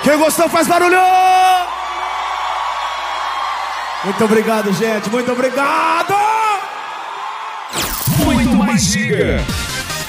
Quem gostou faz barulho! Muito obrigado, gente. Muito obrigado! Muito mais giga.